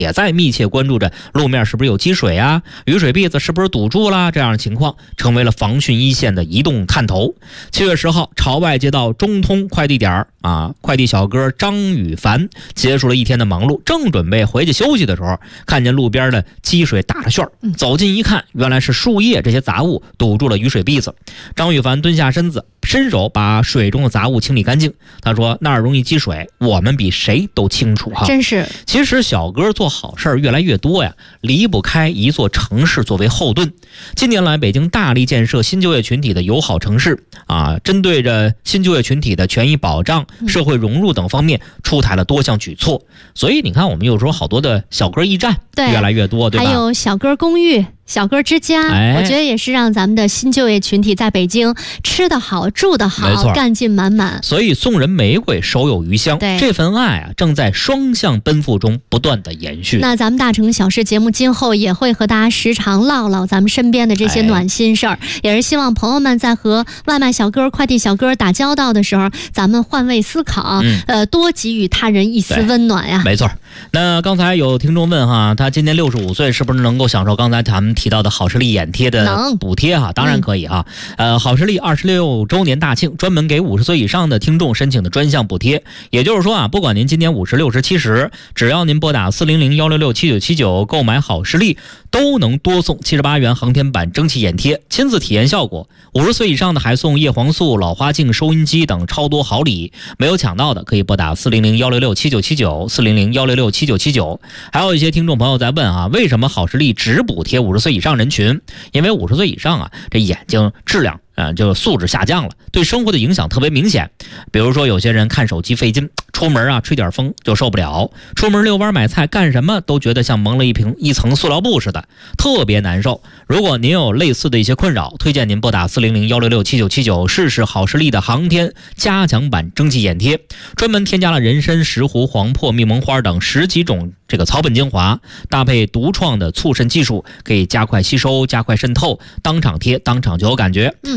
也在密切关注着路面是不是有积水啊，雨水篦子是不是堵住了，这样的情况成为了防汛一线的移动探头。7月10号，朝外街道中通快递点快递小哥张宇凡结束了一天的忙碌，正准备回去休息的时候，看见路边的积水大了旋儿，走近一看，原来是树叶这些杂物堵住了雨水篦子。张宇凡蹲下身子，伸手把水中的杂物清理干净。他说那儿容易积水，我们比谁都清楚哈。 真是， 其实小哥做好事儿越来越多呀，离不开一座城市作为后盾。近年来，北京大力建设新就业群体的友好城市针对着新就业群体的权益保障、社会融入等方面出台了多项举措。所以你看，我们有时候好多的小哥驿站越来越多，对吧？ 还有小哥公寓、小哥之家，我觉得也是让咱们的新就业群体在北京吃得好、住得好、干劲满满。 所以送人玫瑰，手有余香。这份爱正在双向奔赴中不断的延续。 那咱们大城小事节目今后也会和大家时常唠唠咱们身边的这些暖心事儿，也是希望朋友们在和外卖小哥、快递小哥打交道的时候，咱们换位思考，多给予他人一丝温暖呀。 没错。那刚才有听众问哈，他今年65岁，是不是能够享受刚才咱们提到的好视力眼贴的补贴哈？当然可以哈。好视力26周年大庆，专门给50岁以上的听众申请的专项补贴。也就是说不管您今年50、60、70，只要您拨打400-166-7979购买好视力，都能多送78元航天版蒸汽眼贴，亲自体验效果。50岁以上的还送叶黄素、老花镜、收音机等超多好礼。没有抢到的可以拨打400-166-7979 400-166-7979。还有一些听众朋友在问为什么好视力只补贴50岁以上人群？因为50岁以上这眼睛质量就素质下降了，对生活的影响特别明显。比如说有些人看手机费劲，出门吹点风就受不了，出门遛弯买菜干什么都觉得像蒙了一层塑料布似的，特别难受。如果您有类似的一些困扰，推荐您拨打400-166-7979试试好视力的航天加强版蒸汽眼贴，专门添加了人参、石斛、黄柏、蜜蒙花等10几种这个草本精华，搭配独创的促渗技术，可以加快吸收、加快渗透，当场贴当场就有感觉。